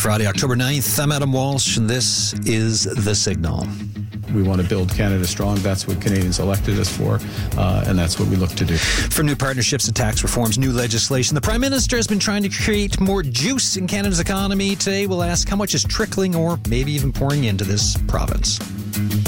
Friday, October 9th. I'm Adam Walsh, and this is The Signal. We want to build Canada strong. That's what Canadians elected us for, and that's what we look to do. From new partnerships to tax reforms, new legislation, the Prime Minister has been trying to create more juice in Canada's economy. Today, we'll ask how much is trickling or maybe even pouring into this province.